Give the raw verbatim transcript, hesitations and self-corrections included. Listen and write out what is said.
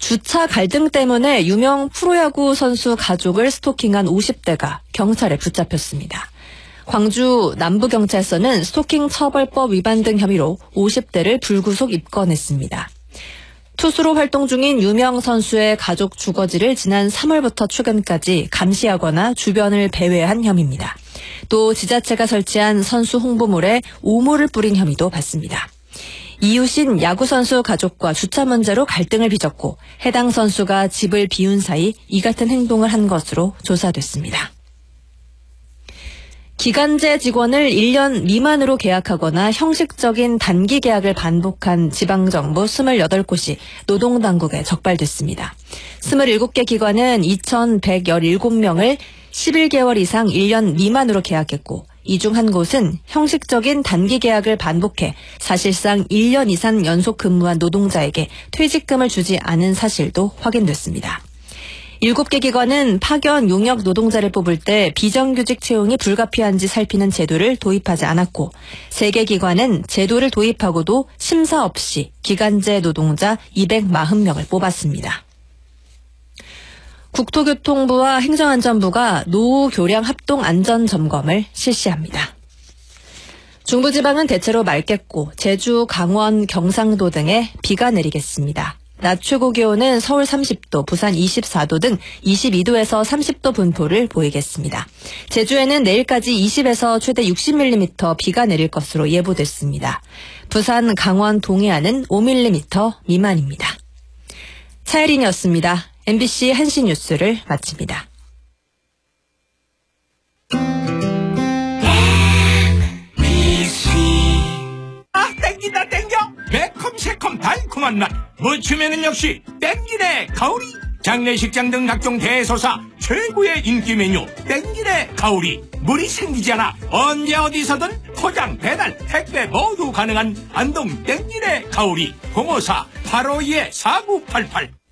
주차 갈등 때문에 유명 프로야구 선수 가족을 스토킹한 오십 대가 경찰에 붙잡혔습니다. 광주 남부경찰서는 스토킹 처벌법 위반 등 혐의로 오십 대를 불구속 입건했습니다. 투수로 활동 중인 유명 선수의 가족 주거지를 지난 삼월부터 최근까지 감시하거나 주변을 배회한 혐의입니다. 또 지자체가 설치한 선수 홍보물에 오물을 뿌린 혐의도 받습니다. 이웃인 야구선수 가족과 주차 문제로 갈등을 빚었고 해당 선수가 집을 비운 사이 이 같은 행동을 한 것으로 조사됐습니다. 기간제 직원을 일 년 미만으로 계약하거나 형식적인 단기 계약을 반복한 지방정부 이십팔 곳이 노동당국에 적발됐습니다. 이십칠 개 기관은 이천백십칠 명을 십일 개월 이상 일 년 미만으로 계약했고 이 중 한 곳은 형식적인 단기 계약을 반복해 사실상 일 년 이상 연속 근무한 노동자에게 퇴직금을 주지 않은 사실도 확인됐습니다. 일곱 개 기관은 파견 용역 노동자를 뽑을 때 비정규직 채용이 불가피한지 살피는 제도를 도입하지 않았고 세 개 기관은 제도를 도입하고도 심사 없이 기간제 노동자 이백사십 명을 뽑았습니다. 국토교통부와 행정안전부가 노후 교량 합동 안전 점검을 실시합니다. 중부지방은 대체로 맑겠고 제주, 강원, 경상도 등에 비가 내리겠습니다. 낮 최고 기온은 서울 삼십 도, 부산 이십사 도 등 이십이 도에서 삼십 도 분포를 보이겠습니다. 제주에는 내일까지 이십에서 최대 육십 밀리미터 비가 내릴 것으로 예보됐습니다. 부산, 강원, 동해안은 오 밀리미터 미만입니다. 차혜린이었습니다. 엠비씨 한시 뉴스를 마칩니다. 아, 땡긴다 땡겨. 매콤 새콤 달콤한 맛. 무침에는 역시 땡기네 가오리. 장례식장 등 각종 대소사 최고의 인기 메뉴 땡기네 가오리. 물이 생기지 않아 언제 어디서든 포장 배달 택배 모두 가능한 안동 땡기네 가오리. 공오사 팔오이 사구팔팔